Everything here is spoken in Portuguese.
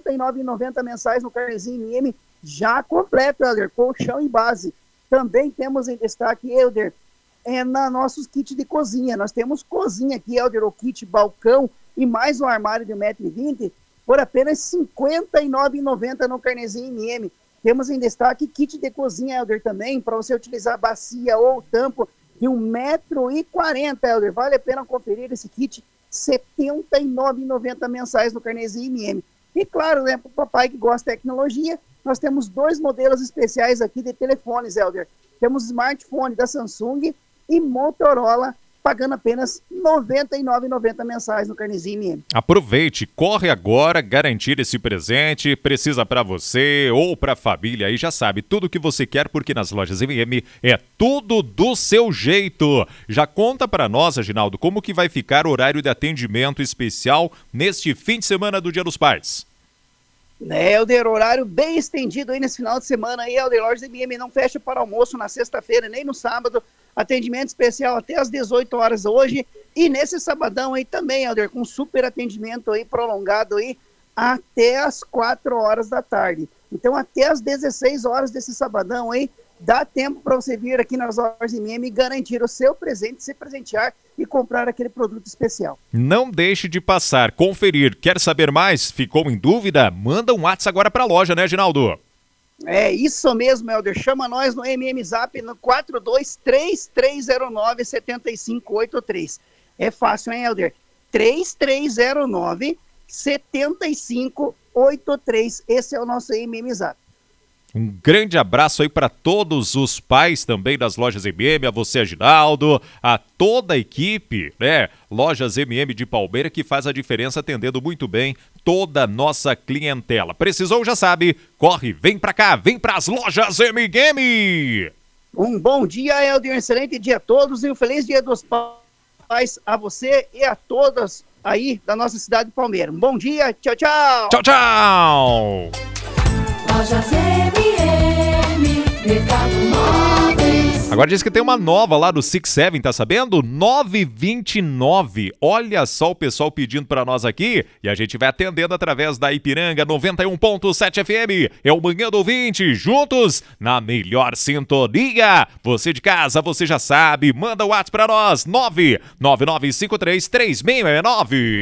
59,90 mensais no carnezinho MM, já completo, Helder, colchão e base. Também temos em destaque, Helder, na nossos kits de cozinha. Nós temos cozinha aqui, Helder, o kit balcão e mais um armário de 1,20 m por apenas R$ 59,90 no carnezinho MM. Temos em destaque kit de cozinha, Helder, também, para você utilizar bacia ou tampo de R$ 1,40 m, Helder. Vale a pena conferir esse kit, R$ 79,90 mensais no carnezinho MM. E claro, né, para o papai que gosta de tecnologia, nós temos 2 modelos especiais aqui de telefones, Helder. Temos smartphone da Samsung e Motorola, pagando apenas R$ 99,90 mensais no carnezinho MM. Aproveite, corre agora garantir esse presente, precisa para você ou para a família, aí já sabe, tudo que você quer, porque nas lojas MM é tudo do seu jeito. Já conta para nós, Aginaldo, como que vai ficar o horário de atendimento especial neste fim de semana do Dia dos Pais. Helder, horário bem estendido aí nesse final de semana aí, Helder, lojas MM não fecha para almoço na sexta-feira, nem no sábado, atendimento especial até às 18 horas hoje, e nesse sabadão aí também, Helder, com super atendimento aí prolongado aí até às 4 horas da tarde. Então até às 16 horas desse sabadão aí, dá tempo para você vir aqui nas lojas MM e garantir o seu presente, se presentear e comprar aquele produto especial. Não deixe de passar, conferir. Quer saber mais? Ficou em dúvida? Manda um WhatsApp agora para a loja, né, Ginaldo? É isso mesmo, Helder. Chama nós no MM Zap no 423309-7583. É fácil, hein, Helder? 3309-7583. Esse é o nosso MM Zap. Um grande abraço aí para todos os pais também das lojas MM, a você, Aginaldo, a toda a equipe, né? Lojas MM de Palmeira, que faz a diferença atendendo muito bem toda a nossa clientela. Precisou, já sabe, corre, vem pra cá, vem pras lojas MM! Um bom dia, Helder, um excelente dia a todos e um feliz dia dos pais a você e a todas aí da nossa cidade de Palmeira. Um bom dia, tchau, tchau! Tchau, tchau! Lojas MM, Mercado Móveis. Agora diz que tem uma nova lá do Six Seven, tá sabendo? 929. Olha só o pessoal pedindo pra nós aqui e a gente vai atendendo através da Ipiranga 91.7 FM. É o Manhã do Ouvinte, juntos na melhor sintonia. Você de casa, você já sabe, manda o WhatsApp pra nós, 999533669.